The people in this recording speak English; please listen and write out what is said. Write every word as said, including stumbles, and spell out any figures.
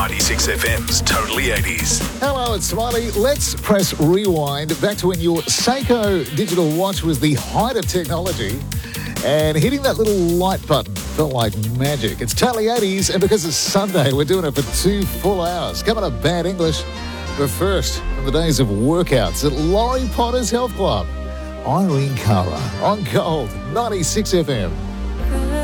ninety-six F M's Totally eighties. Hello, it's Smiley. Let's press rewind back to when your Seiko digital watch was the height of technology, and hitting that little light button felt like magic. It's Totally eighties, and because it's Sunday, we're doing it for two full hours. Coming up, Bad English. But first, from the days of workouts at Laurie Potter's Health Club, Irene Cara on Gold ninety-six F M.